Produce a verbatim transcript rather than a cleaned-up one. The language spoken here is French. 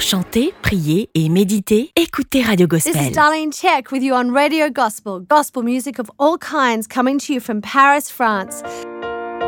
chanter, prier et méditer, écoutez Radio Gospel. This is Darlene Check with you on Radio Gospel. Gospel music of all kinds coming to you from Paris, France.